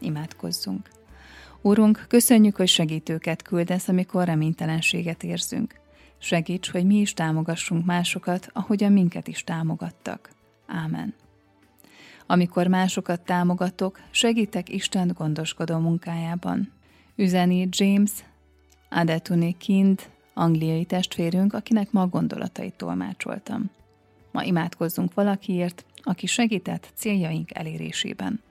Imádkozzunk. Úrunk, köszönjük, hogy segítőket küldesz, amikor reménytelenséget érzünk. Segíts, hogy mi is támogassunk másokat, ahogyan minket is támogattak. Ámen. Amikor másokat támogatok, segítek Isten gondoskodó munkájában. Üzeni James Adetuni Kind, angliai testvérünk, akinek ma a gondolatait tolmácsoltam. Ma imádkozzunk valakiért, aki segített céljaink elérésében.